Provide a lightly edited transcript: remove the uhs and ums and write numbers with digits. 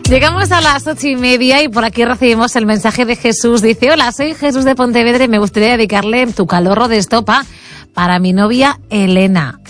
Llegamos a las 8:30 y por aquí recibimos el mensaje de Jesús. Dice: hola, soy Jesús de Pontevedra y me gustaría dedicarle Tu calorro de estopa para mi novia Elena.